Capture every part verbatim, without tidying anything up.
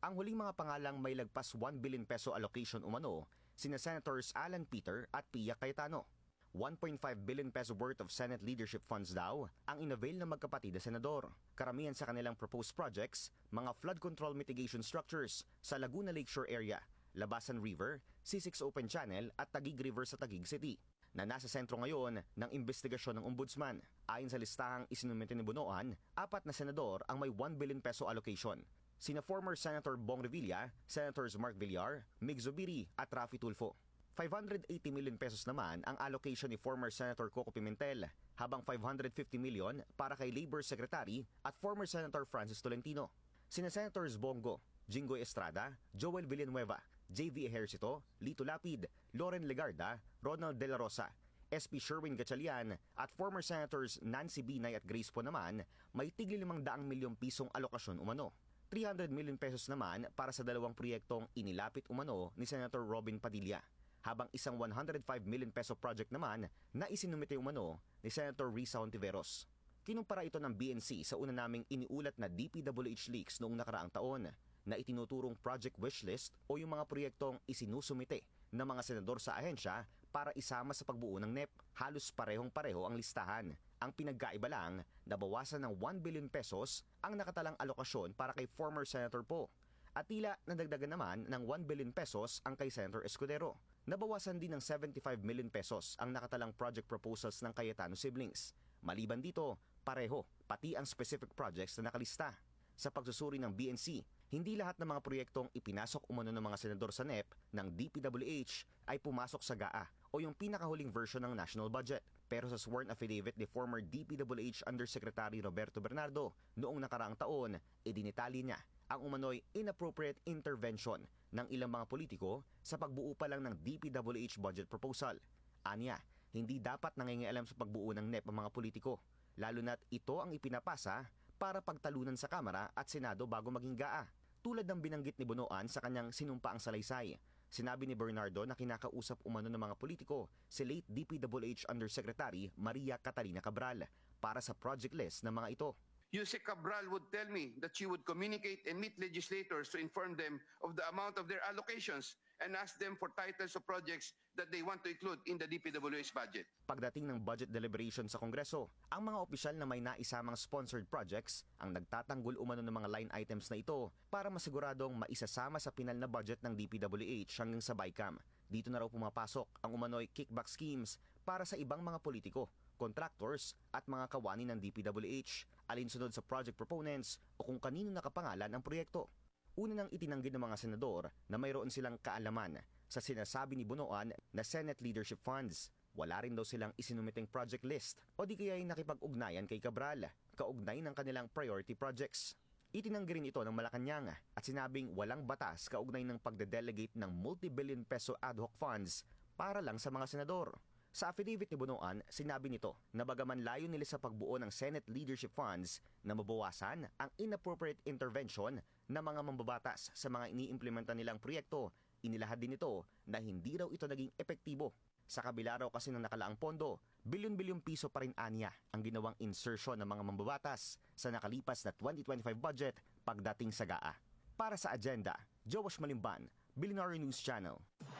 Ang huling mga pangalang may lagpas one billion peso allocation umano, sina Senators Alan Peter at Pia Cayetano. one point five billion peso worth of Senate leadership funds daw ang inavail ng magkapatid na senador. Karamihan sa kanilang proposed projects, mga flood control mitigation structures sa Laguna Lakeshore area, Labasan River, C six Open Channel at Taguig River sa Taguig City, na nasa sentro ngayon ng investigasyon ng Ombudsman. Ayon sa listahang isinumite ni Bunoan, apat na senador ang may one billion peso allocation. Sina former Senator Bong Revilla, Senators Mark Villar, Mig Zubiri at Raffy Tulfo. five hundred eighty million pesos naman ang allocation ni former Senator Coco Pimentel, habang five hundred fifty million para kay Labor Secretary at former Senator Francis Tolentino. Sina Senators Bongo, Jinggoy Estrada, Joel Villanueva, J V Ejercito, Lito Lapid, Loren Legarda, Ronald De La Rosa, S P Sherwin Gatchalian at former Senators Nancy Binay at Grace Po naman may tigli limang daang milyong pisong alokasyon umano. three hundred million pesos naman para sa dalawang proyektong inilapit umano ni Senator Robin Padilla, habang isang one hundred five million peso project naman na isinumite umano ni Senator Risa Hontiveros. Kinumpara ito ng B N C sa una naming iniulat na D P W H leaks noong nakaraang taon na itinuturong project wishlist o yung mga proyektong isinusumite ng mga senador sa ahensya para isama sa pagbuo ng N E P. Halos parehong-pareho ang listahan. Ang pinagkaiba lang, nabawasan ng one billion pesos ang nakatalang alokasyon para kay former Senator Po. At tila nadagdagan naman ng one billion pesos ang kay Senator Escudero. Nabawasan din ng seventy-five million pesos ang nakatalang project proposals ng Cayetano siblings. Maliban dito, pareho, pati ang specific projects na nakalista. Sa pagsusuri ng B N C, hindi lahat ng mga proyektong ipinasok umano ng mga senador sa N E P ng D P W H ay pumasok sa G A A o yung pinakahuling version ng national budget. Pero sa sworn affidavit ni former D P W H Undersecretary Roberto Bernardo noong nakaraang taon, idinitali niya ang umano'y inappropriate intervention ng ilang mga politiko sa pagbuo pa lang ng D P W H budget proposal. Anya, hindi dapat nangingialam sa pagbuo ng N E P ang mga politiko, lalo na't ito ang ipinapasa para pagtalunan sa Kamara at Senado bago maging G A A. Tulad ng binanggit ni Bunoan sa kanyang sinumpaang salaysay, sinabi ni Bernardo na kinakausap umano ng mga politiko si late D P W H Undersecretary Maria Catalina Cabral para sa project list ng mga ito. Yuse Cabral would tell me that she would communicate and meet legislators to inform them of the amount of their allocations and ask them for titles of projects that they want to include in the D P W H budget. Pagdating ng budget deliberation sa Kongreso, ang mga opisyal na may naisamang sponsored projects ang nagtatanggol umano ng mga line items na ito para masiguradong maisasama sa pinal na budget ng D P W H hanggang sa BICAM. Dito na raw pumapasok ang umano'y kickback schemes para sa ibang mga politiko, contractors at mga kawani ng D P W H, alinsunod sa project proponents o kung kanino nakapangalan ang proyekto. Una nang itinanggi ng mga senador na mayroon silang kaalaman sa sinasabi ni Bunoan na Senate leadership funds. Wala rin daw silang isinumiteng project list o di kaya'y nakipag-ugnayan kay Cabral, kaugnay ng kanilang priority projects. Itinanggi rin ito ng Malacanang at sinabing walang batas kaugnay ng pagde-delegate ng multi-billion peso ad hoc funds para lang sa mga senador. Sa affidavit ni Bunoan, sinabi nito na bagaman layo nila sa pagbuo ng Senate leadership funds na mabawasan ang inappropriate intervention ng mga mambabatas sa mga iniimplementa nilang proyekto, inilahad din ito na hindi raw ito naging epektibo. Sa kabila raw kasi ng nakalaang pondo, bilyon-bilyong piso pa rin anya ang ginawang insertion ng mga mambabatas sa nakalipas na twenty twenty-five budget pagdating sa G A A. Para sa Agenda, Joash Malimban, Billionaire News Channel.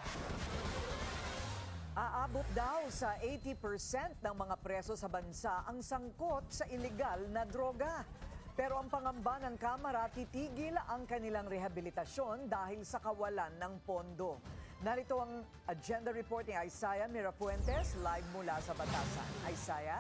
Aabot daw sa eighty percent ng mga preso sa bansa ang sangkot sa ilegal na droga. Pero ang pangamba ng Kamara, titigil ang kanilang rehabilitasyon dahil sa kawalan ng pondo. Narito ang agenda report ni Isaiah Mirafuentes, live mula sa Batasan. Isaiah?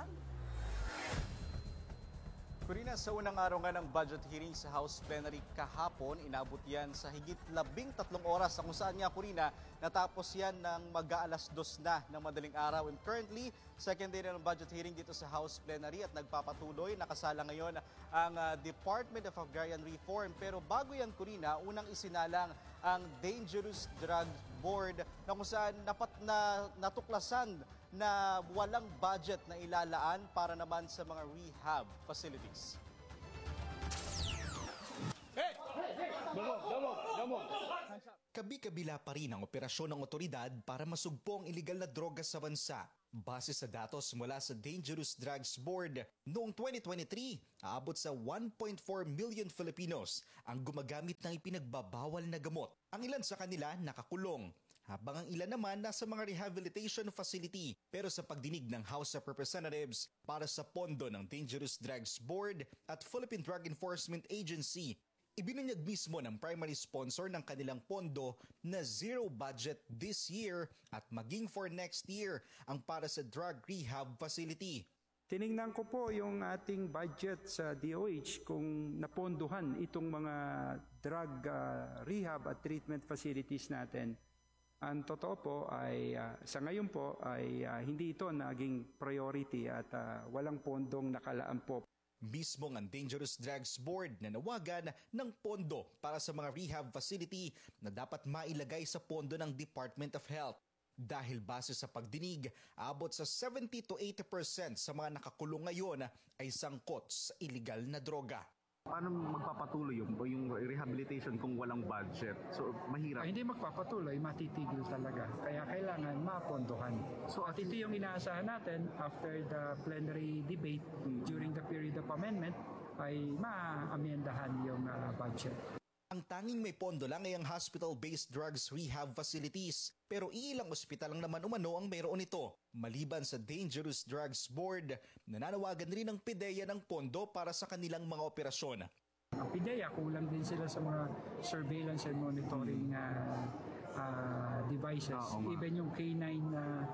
Corina, sa unang araw nga ng budget hearing sa House Plenary kahapon, inabot yan sa higit labing tatlong oras kung saan nga, Corina, natapos yan ng mag-aalas dos na ng madaling araw. And currently, second day na ng budget hearing dito sa House Plenary at nagpapatuloy. Nakasala ngayon ang uh, Department of Agrarian Reform. Pero bago yan, Corina, unang isinalang ang Dangerous Drug Board na kung saan napat na natuklasan na walang budget na ilalaan para naman sa mga rehab facilities. Kabi-kabila pa rin ang operasyon ng otoridad para masugpo ang iligal na droga sa bansa. Base sa datos mula sa Dangerous Drugs Board, noong twenty twenty-three, aabot sa one point four million Filipinos ang gumagamit ng ipinagbabawal na gamot. Ang ilan sa kanila nakakulong, habang ang ilan naman nasa mga rehabilitation facility. Pero sa pagdinig ng House of Representatives para sa pondo ng Dangerous Drugs Board at Philippine Drug Enforcement Agency, ibinunyag mismo ng primary sponsor ng kanilang pondo na zero budget this year at maging for next year ang para sa drug rehab facility. Tiningnan ko po yung ating budget sa D O H kung napondohan itong mga drug uh, rehab at treatment facilities natin. Ang totoo po ay uh, sa ngayon po ay uh, hindi ito naging priority at uh, walang pondong nakalaan po. Mismo ang Dangerous Drugs Board na nawagan ng pondo para sa mga rehab facility na dapat mailagay sa pondo ng Department of Health. Dahil base sa pagdinig, abot sa seventy to eighty percent sa mga nakakulong ngayon ay sangkot sa iligal na droga. Paano magpapatuloy yung, yung rehabilitation kung walang budget? So, mahirap. Ay, hindi magpapatuloy, matitigil talaga. Kaya kailangan mapondohan. So, at ito yung inaasahan natin after the plenary debate during the period of amendment ay ma-amendahan yung uh, budget. Ang tanging may pondo lang ay ang hospital-based drugs rehab facilities. Pero iilang ospital lang naman umano ang mayroon ito. Maliban sa Dangerous Drugs Board, nananawagan rin ang PIDEA ng pondo para sa kanilang mga operasyon. Ang PIDEA, kulang din sila sa mga surveillance and monitoring uh, uh, devices. Oh, Even yung K nine uh,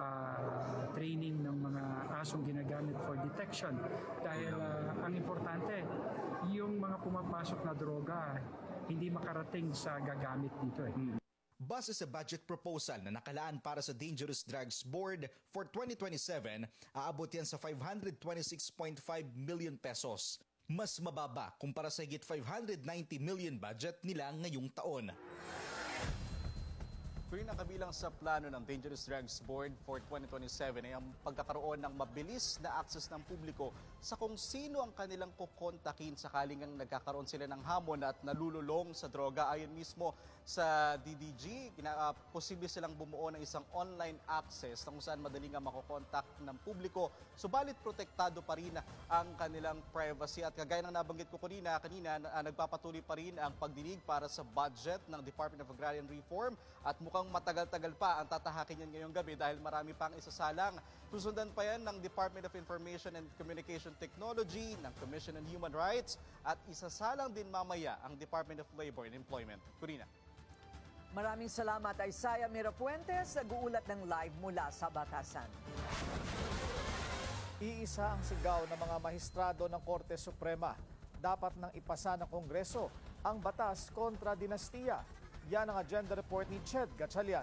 uh, training ng mga asong ginagamit for detection. Dahil uh, ang importante, yung mga pumapasok na droga, hindi makarating sa gagamit dito eh. Base sa budget proposal na nakalaan para sa Dangerous Drugs Board for twenty twenty-seven, aabot yan sa five hundred twenty-six point five million pesos. Mas mababa kumpara sa higit five hundred ninety million budget nila ngayong taon. Kung yung kabilang sa plano ng Dangerous Drugs Board for twenty twenty-seven ay ang pagkakaroon ng mabilis na access ng publiko sa kung sino ang kanilang kukontakin sakaling ang nagkakaroon sila ng hamon at nalululong sa droga. Ayon mismo sa D D G, kina, uh, posible silang bumuo ng isang online access kung saan madaling nga makokontak ng publiko. Subalit protektado pa rin ang kanilang privacy at kagaya ng nabanggit ko kanina, kanina uh, nagpapatuloy pa rin ang pagdinig para sa budget ng Department of Agrarian Reform at mukhang matagal-tagal pa ang tatahakin yan ngayong gabi dahil marami pang isasalang. Susundan pa yan ng Department of Information and Communication Technology, ng Commission on Human Rights at isasalang din mamaya ang Department of Labor and Employment. Corina. Maraming salamat, Isaiah Mirafuentes, nag-uulat ng live mula sa Batasan. Iisa ang sigaw ng mga mahistrado ng Korte Suprema. Dapat nang ipasa ng Kongreso ang batas kontra dinastiya. Yan ang agenda report ni Ched Gatchalian.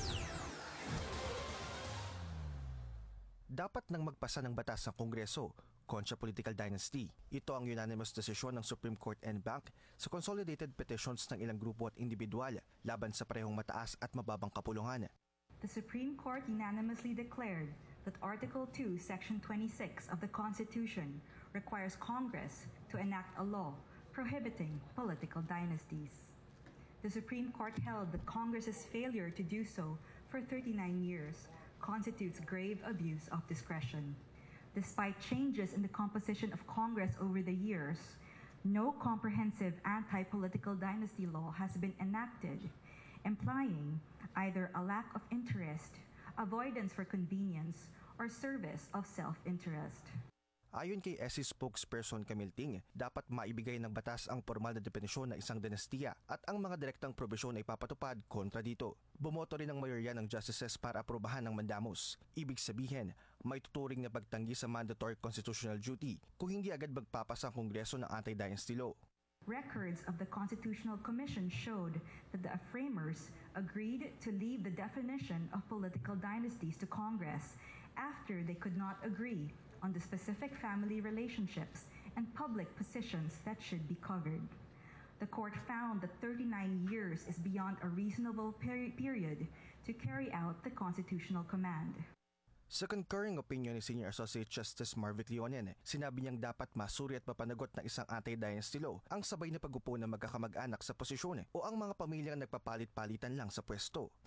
Dapat nang magpasa ng batas ng Kongreso kontra political dynasty. Ito ang unanimous desisyon ng Supreme Court en banc sa consolidated petitions ng ilang grupo at individual laban sa parehong mataas at mababang kapulungan. The Supreme Court unanimously declared that Article two, Section twenty-six of the Constitution requires Congress to enact a law prohibiting political dynasties. The Supreme Court held that Congress's failure to do so for thirty-nine years constitutes grave abuse of discretion. Despite changes in the composition of Congress over the years, no comprehensive anti-political dynasty law has been enacted, implying either a lack of interest, avoidance for convenience, or service of self-interest. Ayon kay S C spokesperson Camille Ting, dapat maibigay ng batas ang formal na definisyon ng isang dinastiya at ang mga direktang probisyon ay papatupad kontra dito. Bumoto rin ang mayorya ng justices para aprobahan ng mandamus. Ibig sabihin, may tuturing na pagtanggi sa mandatory constitutional duty kung hindi agad magpapasa ang Kongreso ng anti-dynasty law. Records of the Constitutional Commission showed that the framers agreed to leave the definition of political dynasties to Congress after they could not agree on the specific family relationships and public positions that should be covered. The court found that thirty-nine years is beyond a reasonable peri- period to carry out the constitutional command. Sa concurring opinion ni Senior Associate Justice Marvic Leonen, sinabi niyang dapat masuri at mapanagot ng isang anti-dynasty law ang sabay na pag-upo ng magkakamag-anak sa posisyon o ang mga pamilyang nagpapalit-palitan lang sa pwesto.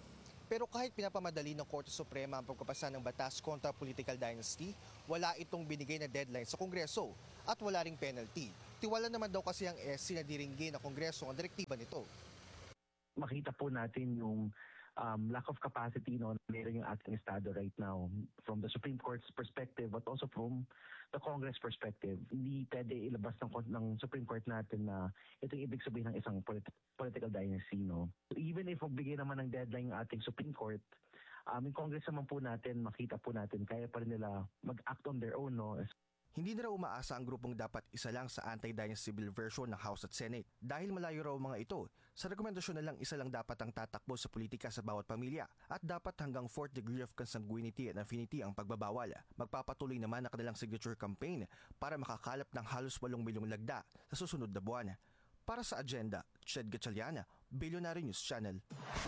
Pero kahit pinapamadali ng Korte Suprema ang pagpapasa ng batas kontra political dynasty, wala itong binigay na deadline sa Kongreso at wala ring penalty. Tiwala naman daw kasi ang S C na diringgin ng Kongreso ang direktiba nito. Makita po natin yung um, lack of capacity no, na meron yung ating Estado right now from the Supreme Court's perspective but also from the Congress perspective. Hindi pwede ilabas ng, ng Supreme Court natin na ito yung ibig sabihin ng isang politi- political dynasty. No? So even if magbigay naman ng deadline ng ating Supreme Court, um, yung Congress naman po natin, makita po natin, kaya pa rin nila mag-act on their own. No? Hindi na raw umaasa ang grupong dapat isa lang sa anti-dynasty bill version ng House at Senate dahil malayo raw mga ito. Sa rekomendasyon na lang isa lang dapat ang tatakbo sa politika sa bawat pamilya at dapat hanggang fourth degree of consanguinity and affinity ang pagbabawal. Magpapatuloy naman ang kanilang signature campaign para makakalap ng halos walong milyong lagda sa susunod na buwan. Para sa agenda, Ched Gatchaliana, Billionaire News Channel.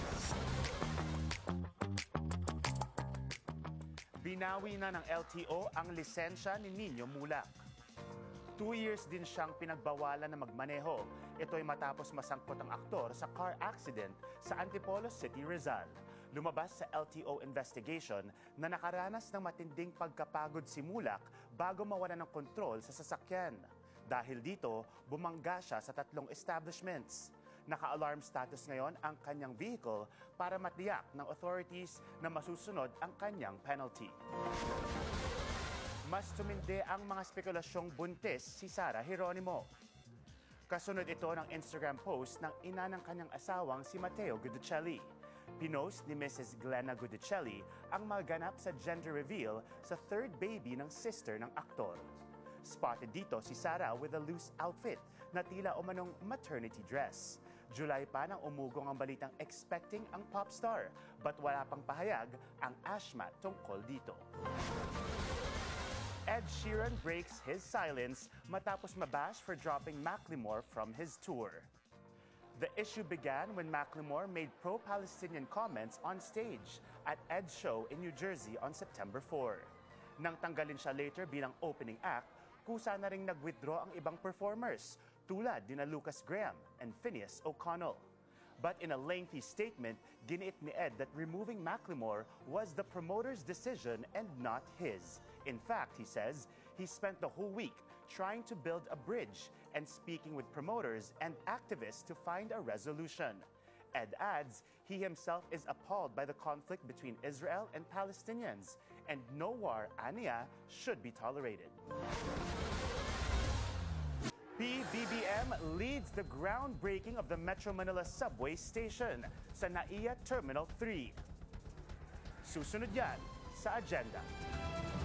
Binawi na ng L T O ang lisensya ni Nino Mulak. Two years din siyang pinagbawalan na magmaneho. Ito ay matapos masangkot ang aktor sa car accident sa Antipolo City, Rizal. Lumabas sa L T O investigation na nakaranas ng matinding pagkapagod si Mulak bago mawala ng kontrol sa sasakyan. Dahil dito, bumangga siya sa tatlong establishments. Naka-alarm status ngayon ang kanyang vehicle para matiyak ng authorities na masusunod ang kanyang penalty. Mas tumindi ang mga spekulasyong buntis si Sara Geronimo. Kasunod ito ng Instagram post ng ina ng kanyang asawang si Matteo Guidicelli. Pinost ni Missus Glenna Guidicelli ang maganap sa gender reveal sa third baby ng sister ng aktor. Spotted dito si Sara with a loose outfit na tila umanong maternity dress. July pa nang umugong ang balitang expecting ang pop star, but wala pang pahayag ang Ashmat tungkol dito. Ed Sheeran breaks his silence matapos mabash for dropping Macklemore from his tour. The issue began when Macklemore made pro-Palestinian comments on stage at Ed's show in New Jersey on September fourth. Nang tanggalin siya later bilang opening act, kusa na ring nag-withdraw ang ibang performers tulad nina Lucas Graham and Phineas O'Connell. But in a lengthy statement, giniit ni Ed that removing Macklemore was the promoter's decision and not his. In fact, he says, he spent the whole week trying to build a bridge and speaking with promoters and activists to find a resolution. Ed adds he himself is appalled by the conflict between Israel and Palestinians, and no war, aniya, should be tolerated. P B B M leads the groundbreaking of the Metro Manila subway station sa Naiya Terminal three. Susunod yan sa agenda.